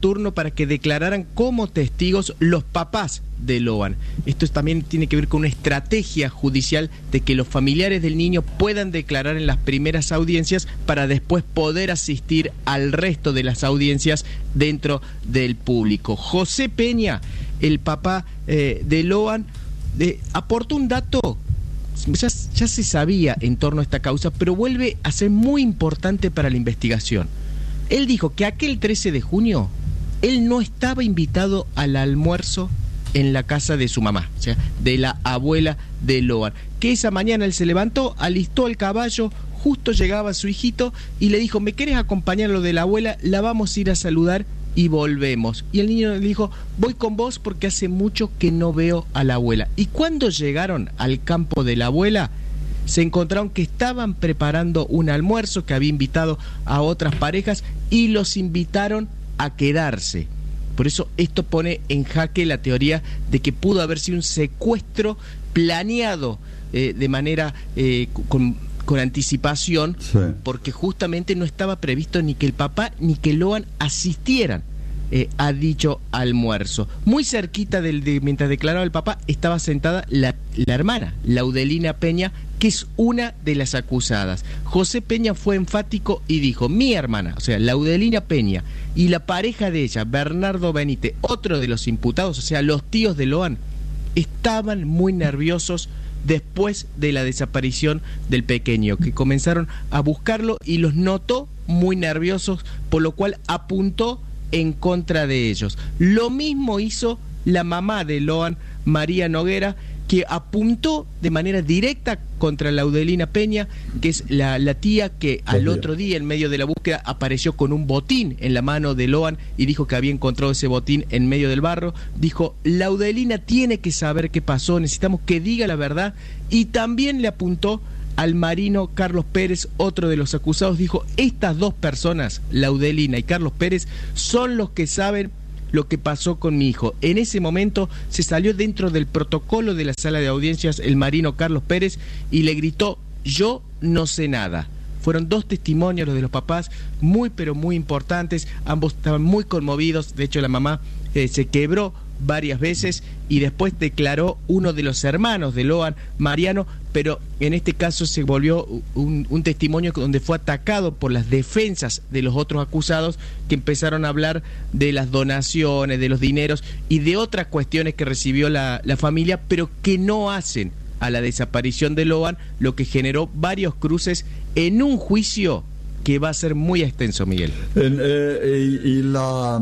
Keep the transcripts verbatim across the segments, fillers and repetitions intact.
turno para que declararan como testigos los papás de Loan. Esto también tiene que ver con una estrategia judicial de que los familiares del niño puedan declarar en las primeras audiencias para después poder asistir al resto de las audiencias dentro del público. José Peña, el papá eh, de Loan, eh, aportó un dato. Ya, ya se sabía en torno a esta causa, pero vuelve a ser muy importante para la investigación. Él dijo que aquel trece de junio él no estaba invitado al almuerzo en la casa de su mamá, o sea, de la abuela de Loan, que esa mañana él se levantó, alistó el caballo, justo llegaba su hijito y le dijo: ¿me querés acompañar a lo de la abuela? La vamos a ir a saludar y volvemos. Y el niño le dijo: voy con vos porque hace mucho que no veo a la abuela. Y cuando llegaron al campo de la abuela, se encontraron que estaban preparando un almuerzo, que había invitado a otras parejas y los invitaron a quedarse. Por eso esto pone en jaque la teoría de que pudo haber sido un secuestro planeado eh, de manera eh, con, con anticipación, sí, porque justamente no estaba previsto ni que el papá ni que Loan asistieran eh, a dicho almuerzo. Muy cerquita del de, mientras declaraba el papá, estaba sentada la, la hermana, Laudelina Peña, que es una de las acusadas. José Peña fue enfático y dijo: mi hermana, o sea, Laudelina Peña, y la pareja de ella, Bernardo Benítez, otro de los imputados, o sea, los tíos de Loan, estaban muy nerviosos después de la desaparición del pequeño, que comenzaron a buscarlo y los notó muy nerviosos, por lo cual apuntó en contra de ellos. Lo mismo hizo la mamá de Loan, María Noguera, que apuntó de manera directa contra Laudelina Peña, que es la, la tía que al otro día, en medio de la búsqueda, apareció con un botín en la mano de Loan y dijo que había encontrado ese botín en medio del barro. Dijo: Laudelina tiene que saber qué pasó, necesitamos que diga la verdad. Y también le apuntó al marino Carlos Pérez, otro de los acusados. Dijo: estas dos personas, Laudelina y Carlos Pérez, son los que saben lo que pasó con mi hijo. En ese momento se salió dentro del protocolo de la sala de audiencias el marino Carlos Pérez y le gritó: yo no sé nada. Fueron dos testimonios los de los papás, muy pero muy importantes. Ambos estaban muy conmovidos. De hecho, la mamá eh, se quebró varias veces y después declaró uno de los hermanos de Loan, Mariano, pero en este caso se volvió un, un testimonio donde fue atacado por las defensas de los otros acusados, que empezaron a hablar de las donaciones, de los dineros y de otras cuestiones que recibió la, la familia, pero que no hacen a la desaparición de Loan, lo que generó varios cruces en un juicio que va a ser muy extenso, Miguel. En, eh, y, y la...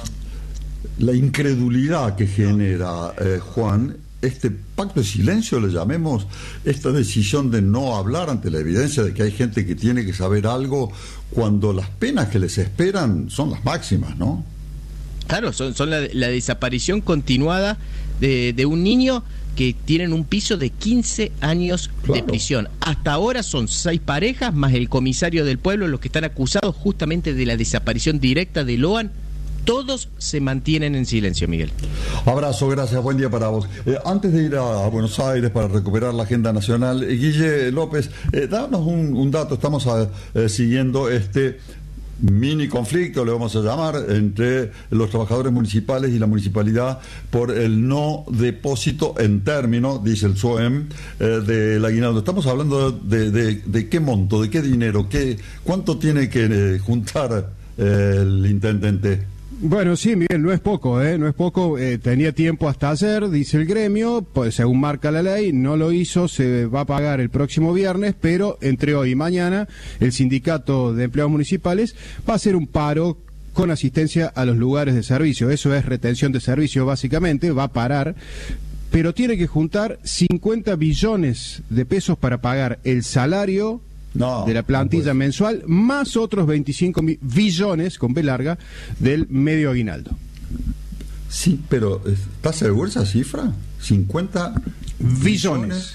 La incredulidad que genera, eh, Juan, este pacto de silencio, le llamemos, esta decisión de no hablar ante la evidencia de que hay gente que tiene que saber algo, cuando las penas que les esperan son las máximas, ¿no? Claro, son, son la, la desaparición continuada de, de un niño que tienen un piso de quince años claro. de prisión. Hasta ahora son seis parejas, más el comisario del pueblo, los que están acusados justamente de la desaparición directa de Loan. Todos se mantienen en silencio, Miguel. Abrazo, gracias, buen día para vos. Eh, antes de ir a, a Buenos Aires para recuperar la agenda nacional, eh, Guille López, eh, danos un, un dato. Estamos a, eh, siguiendo este mini conflicto, le vamos a llamar, entre los trabajadores municipales y la municipalidad por el no depósito en término, dice el S O E M, eh, del aguinaldo. Estamos hablando de, de, de qué monto, de qué dinero, qué, cuánto tiene que eh, juntar eh, el intendente. Bueno, sí, Miguel, no es poco, ¿eh? No es poco. Eh, tenía tiempo hasta ayer, dice el gremio, pues según marca la ley, no lo hizo, se va a pagar el próximo viernes, pero entre hoy y mañana el Sindicato de Empleados Municipales va a hacer un paro con asistencia a los lugares de servicio. Eso es retención de servicio, básicamente, va a parar, pero tiene que juntar cincuenta billones de pesos para pagar el salario No, de la plantilla no mensual, más otros veinticinco billones, con B larga, del medio aguinaldo. Sí, pero ¿estás seguro esa cifra? ¿cincuenta billones?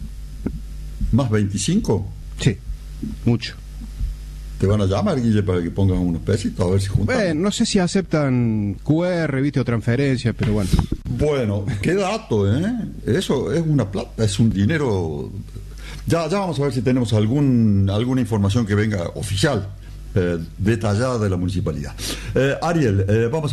¿Más veinticinco? Sí, mucho. ¿Te van a llamar, Guille, para que pongan unos pesitos a ver si juntan? Bueno, no sé si aceptan Q R, viste, o transferencia, pero bueno. Bueno, qué dato, ¿eh? Eso es una plata, es un dinero. Ya, ya vamos a ver si tenemos algún alguna información que venga oficial, eh, detallada de la municipalidad. Eh, Ariel, eh, vamos a